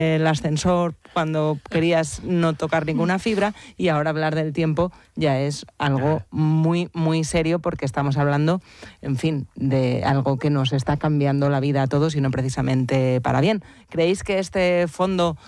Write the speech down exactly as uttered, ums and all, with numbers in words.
el ascensor cuando querías no tocar ninguna fibra, y ahora hablar del tiempo ya es algo muy, muy serio, porque estamos hablando, en fin, de algo que nos está cambiando la vida a todos y no precisamente para bien. ¿Creéis que este fondo